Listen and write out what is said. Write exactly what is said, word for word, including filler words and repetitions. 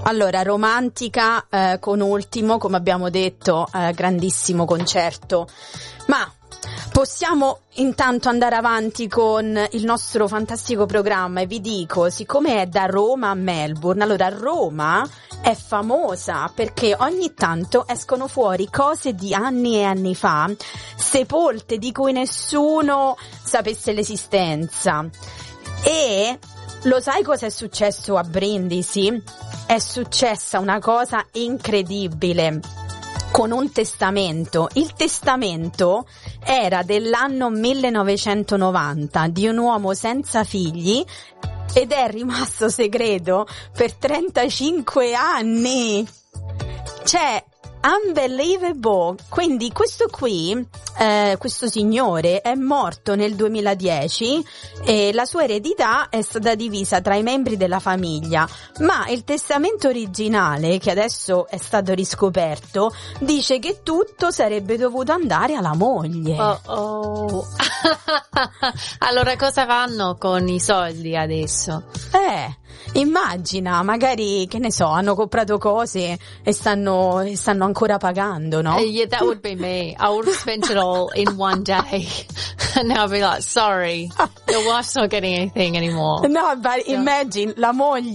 Allora, romantica eh, con Ultimo, come abbiamo detto, eh, grandissimo concerto. Ma possiamo intanto andare avanti con il nostro fantastico programma e vi dico, siccome è da Roma a Melbourne, allora Roma è famosa perché ogni tanto escono fuori cose di anni e anni fa, sepolte, di cui nessuno sapesse l'esistenza. E lo sai cosa è successo a Brindisi? È successa una cosa incredibile con un testamento. Il testamento era dell'anno millenovecentonovanta di un uomo senza figli ed è rimasto segreto per trentacinque anni. Cioè, unbelievable. Quindi questo qui, eh, questo signore è morto nel duemiladieci e la sua eredità è stata divisa tra i membri della famiglia, ma il testamento originale, che adesso è stato riscoperto, dice che tutto sarebbe dovuto andare alla moglie. Oh oh. Allora cosa fanno con i soldi adesso? Eh, immagina, magari, che ne so, hanno comprato cose e stanno, e stanno ancora pagando, no? Uh, yeah, that would be me. I would have spent it all in one day. And now I'd be like, sorry, your wife's not getting anything anymore. No, but imagine la moglie